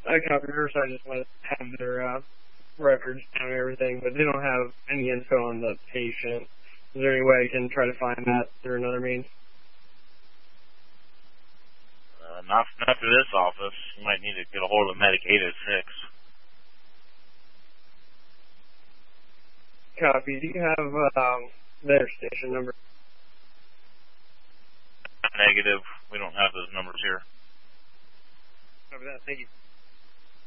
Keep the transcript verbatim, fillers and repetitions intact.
I copy Riverside just want to have their uh, records down and everything, but they don't have any info on the patient. Is there any way I can try to find that through another means? Uh, not, not through this office. You might need to get a hold of Medic eight oh six. Copy. Do you have um, their station number? Negative. We don't have those numbers here. Copy that. Thank you.